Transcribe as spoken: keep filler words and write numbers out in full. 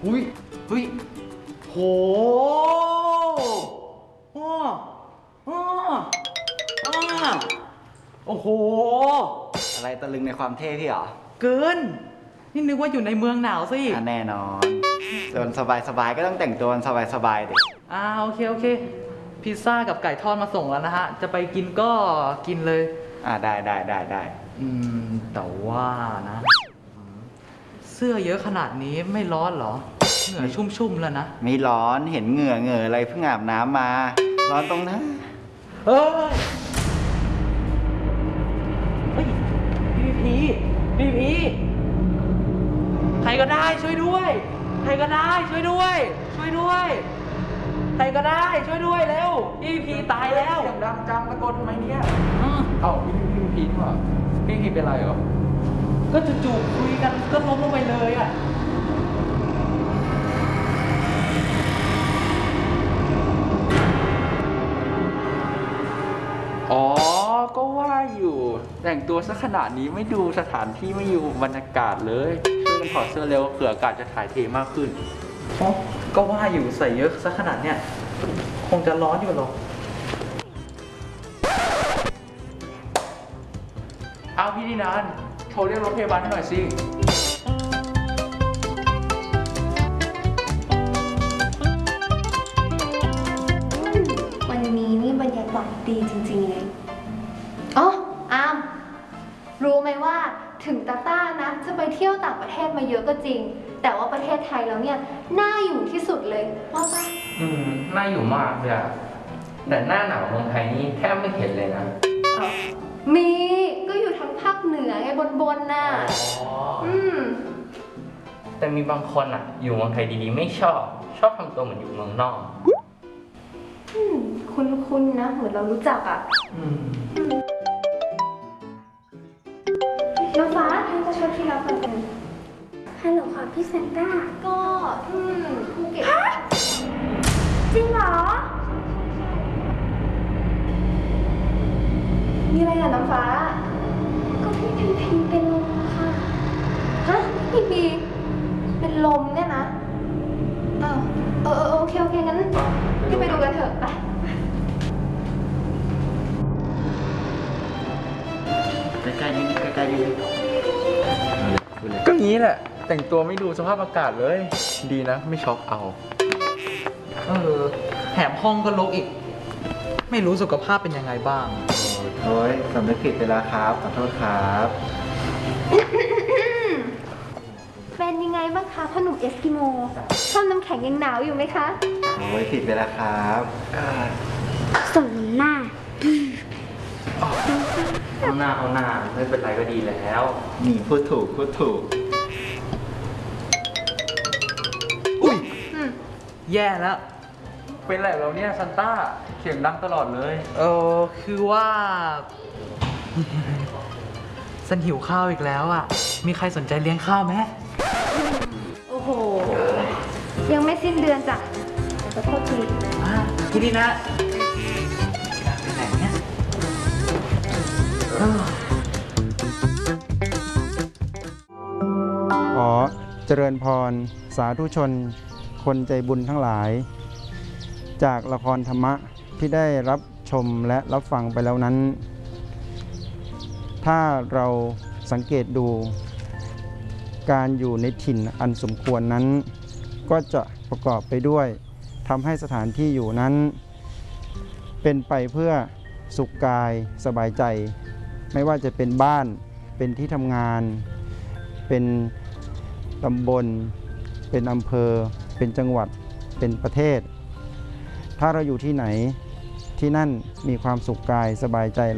อุ้ยเฮ้ยโหอ้ออ้ออ้อโอ้โหอะไรตะลึงในความเท่พี่เหรอเกินนี่นึกว่าอยู่ในเมืองหนาวซะอีกแน่นอนส่วนสบายๆก็ต้องแต่งตัวสบายๆดิอ่าโอเคโอเคพิซซ่ากับไก่ทอดมาส่งแล้วนะฮะจะไปกินก็กินเลยอ่าได้ได้ได้ได้อืมแต่ว่านะเสื้อเยอะขนาดนี้ไม่ร้อนเหรอเหงื่อชุ่มๆแล้วนะไม่ร้อนเห็นเหงื่อเหงื่ออะไรเพิ่งอาบน้ำมาร้อนตรงนะเฮ้ยเฮ้ยพีพีพีพีใครก็ได้ช่วยด้วยใครก็ได้ช่วยด้วยช่วยด้วยใครก็ได้ช่วยด้วยเร็วพี่พีตายแล้วเสียงดังจังตะโกนทำไมเนี่ยเอ้าพี่พี่พีนี่หว่าพี่พีเป็นไรเหรอก็จู่ๆคุยกันก็ล้มลงไปเลยอ่ะอ๋อก็ว่าอยู่แต่งตัวซะขนาดนี้ไม่ดูสถานที่ไม่อยู่บรรยากาศเลยช่วยกันถอดเสื้อเร็วเผื่ออากาศจะถ่ายเทมากขึ้นอ๋อก็ว่าอยู่ใส่เยอะซะขนาดเนี้ยคงจะร้อนอยู่หรอกเอาพี่นิรันดร์โทรเรียกรถพยาบาลให้หน่อยสิวันนี้นี่บรรยากาศดีจริงๆเลยอ๋ออามรู้ไหมว่าถึงตาต้านะจะไปเที่ยวต่างประเทศมาเยอะก็จริงแต่ว่าประเทศไทยแล้วเนี่ยน่าอยู่ที่สุดเลยว่าปะอืมน่าอยู่มากเลยอะแต่หน้าหนาวเมืองไทยนี่แทบไม่เห็นเลยนะมีก็อยู่ทั้งภาคเหนือไงบนๆน่ะอืมแต่มีบางคนอะอยู่เมืองไทยดีๆไม่ชอบชอบทำตัวเหมือนอยู่เมืองนอกอืมคุ้นๆนะเหมือนเรารู้จักอ่ะอืมน้องฟ้าให้มาช่วยพี่รับหน่อยกันฮัลโหลค่ะพี่เซนต้าก็อืมภูเก็ตจริงเหรอมีอะไรอ่ะน้องฟ้าก็พี่พีพีเป็นลมค่ะฮะพี่พีเป็นลมเนี่ยนะอ้าวเออเออโอเคโอเคงั้นพี่ไปดูกันเถอะไปใกล้ๆนิดใกล้ๆนิดก็งี้แหละแต่งตัวไม่ดูสภาพอากาศเลยดีนะไม่ช็อกเอาเออแถมห้องก็รกอีกไม่รู้สุขภาพเป็นยังไงบ้างโอ้ยสำนึกผิดไปแล้วครับขอโทษครับเป็นยังไงบ้างคะพ่อหนุ่มเอสกิโมชอบน้ำแข็งยังหนาวอยู่ไหมคะโอ้ยผิดไปแล้วครับส่งหน้าเอาหน้าเอาหน้าไม่เป็นไรก็ดีแล้วนี่พูดถูกพูดถูกอุ้ยแย่แล้วเป็นไรเราเนี่ยซันต้าเสียงดังตลอดเลยเออคือว่าฉันหิวข้าวอีกแล้วอ่ะมีใครสนใจเลี้ยงข้าวไหมโอ้โหยังไม่สิ้นเดือนจ้ะขอโทษทีที่นี่นะไปไหนเนี่ยขอเจริญพรสาธุชนคนใจบุญทั้งหลายจากละครธรรมะที่ได้รับชมและรับฟังไปแล้วนั้นถ้าเราสังเกตดูการอยู่ในถิ่นอันสมควรนั้นก็จะประกอบไปด้วยทำให้สถานที่อยู่นั้นเป็นไปเพื่อสุขกายสบายใจไม่ว่าจะเป็นบ้านเป็นที่ทำงานเป็นตำบลเป็นอำเภอเป็นจังหวัดเป็นประเทศถ้าเราอยู่ที่ไหนที่นั่นมีความสุขกายสบายใจ